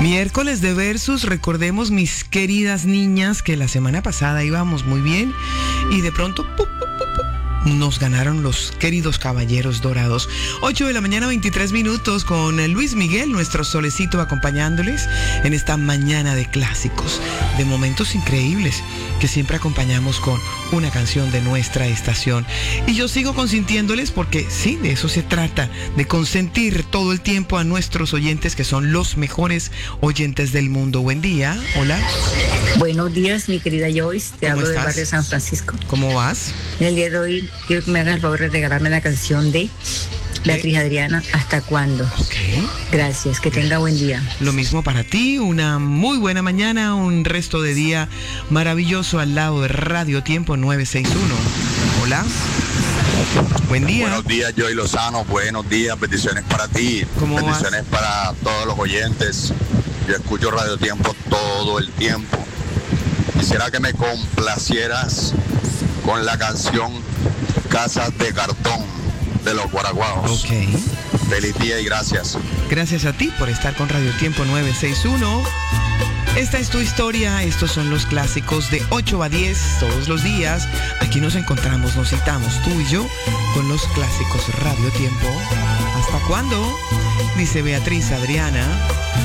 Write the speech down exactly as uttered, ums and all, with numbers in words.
Miércoles de Versus, recordemos, mis queridas niñas, que la semana pasada íbamos muy bien y de pronto ¡pup, pup, pup, pup! Nos ganaron los queridos caballeros dorados. ocho de la mañana, veintitrés minutos, con Luis Miguel, nuestro solecito, acompañándoles en esta mañana de clásicos, de momentos increíbles que siempre acompañamos con una canción de nuestra estación. Y yo sigo consintiéndoles porque sí, de eso se trata, de consentir todo el tiempo a nuestros oyentes, que son los mejores oyentes del mundo. Buen día, hola. Buenos días, mi querida Joyce, te hablo del estás? barrio San Francisco. ¿Cómo vas? En el día de hoy quiero que me hagas el favor de regalarme la canción de Beatriz Adriana, ¿Hasta cuándo? Ok. Gracias, que tenga buen día. Lo mismo para ti, una muy buena mañana, un resto de día maravilloso al lado de Radio Tiempo nueve seis uno. Hola. Buen día. Buenos días, Joy Lozano. Buenos días, bendiciones para ti. ¿Cómo vas? Bendiciones para todos los oyentes. Yo escucho Radio Tiempo todo el tiempo. Quisiera que me complacieras con la canción Casas de Cartón de los Guaraguaos. Ok. Feliz día y gracias. Gracias a ti por estar con Radio Tiempo nueve seis uno. Esta es tu historia, estos son los clásicos de ocho a diez todos los días. Aquí nos encontramos, nos citamos tú y yo con los clásicos Radio Tiempo. ¿Hasta cuándo? Dice Beatriz Adriana.